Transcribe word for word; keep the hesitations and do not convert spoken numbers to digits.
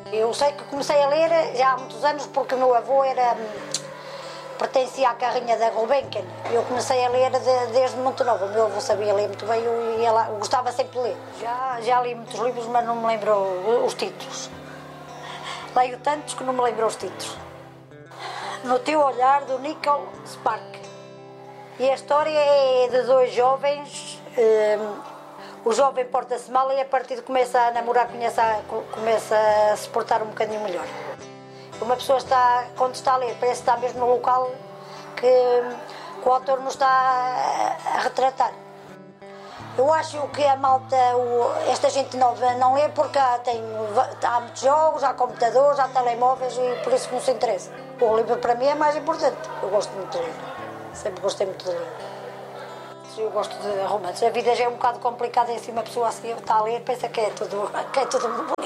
Eu sei que comecei a ler já há muitos anos porque o meu avô era, pertencia à carrinha da Gulbenkian. Eu comecei a ler de, desde muito novo. O meu avô sabia ler muito bem, eu, ia lá, eu gostava sempre de ler. Já, já li muitos livros, mas não me lembro os títulos. Leio tantos que não me lembro os títulos. No Teu Olhar, do Nicholas Sparks. E a história é de dois jovens. Um, o jovem porta-se mal e a partir de começa a namorar, começa a, começa a se portar um bocadinho melhor. Uma pessoa está, quando está a ler, parece que está mesmo no local que, que o autor nos está a, a retratar. Eu acho que a malta, o, esta gente nova não lê porque há, tem, há muitos jogos, há computadores, há telemóveis e por isso não se interessa. O livro para mim é mais importante. Eu gosto muito de ler. Sempre gostei muito de ler. Eu gosto de romances. A vida já é um bocado complicada e assim uma pessoa assim está a ler pensa que é tudo, que é tudo